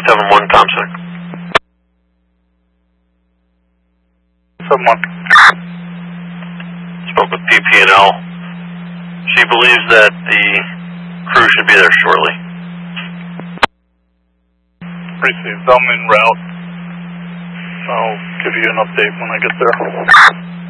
371 Thompson. 71. Spoke with PP&L. She believes that the crew should be there shortly. Received. I'm en route. I'll give you an update when I get there.